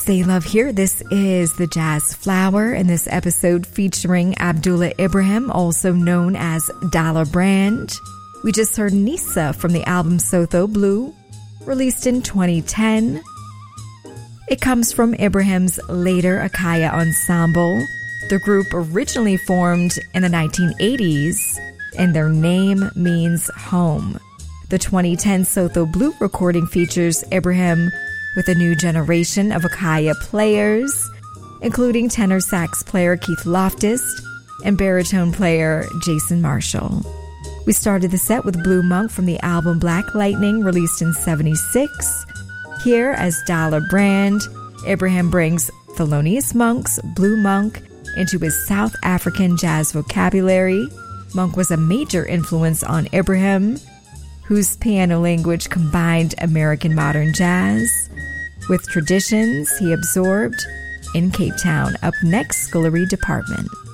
Stay Love here. This is the Jazz Flower, and this episode featuring Abdullah Ibrahim, also known as Dollar Brand. We just heard Nisa from the album Sotho Blue, released in 2010. It comes from Ibrahim's later Akaya Ensemble. The group originally formed in the 1980s, and their name means home. The 2010 Sotho Blue recording features Ibrahim with a new generation of Akaya players, including tenor sax player Keith Loftus and baritone player Jason Marshall. We started the set with Blue Monk from the album Black Lightning, released in '76. Here, as Dollar Brand, Ibrahim brings Thelonious Monk's Blue Monk into his South African jazz vocabulary. Monk was a major influence on Ibrahim, whose piano language combined American modern jazz with traditions he absorbed in Cape Town. Up next, Scullery Department.